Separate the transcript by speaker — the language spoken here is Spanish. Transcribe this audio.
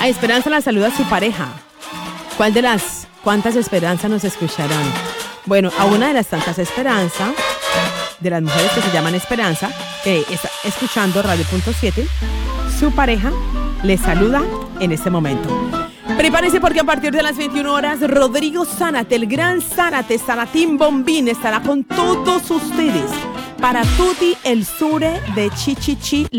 Speaker 1: A Esperanza la saluda su pareja. ¿Cuántas Esperanza nos escucharán? Bueno, a una de las tantas Esperanza, de las mujeres que se llaman Esperanza, que está escuchando Radio.7, su pareja le saluda en este momento. Prepárense porque a partir de las 21 horas, Rodrigo Zárate, el gran Zárate, Zaratín Bombín, estará con todos ustedes para Tutti el Sure de Chichichi.